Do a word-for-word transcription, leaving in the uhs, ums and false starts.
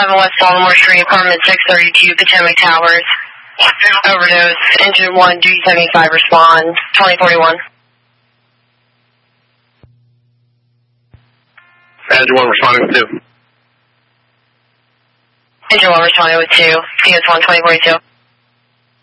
eleven West Baltimore Street, apartment six thirty-two, Potomac Towers. Overdose. Engine one, G seventy-five, respond. twenty forty-one. Engine one responding with two. Engine one responding with two. C S one, twenty forty-two.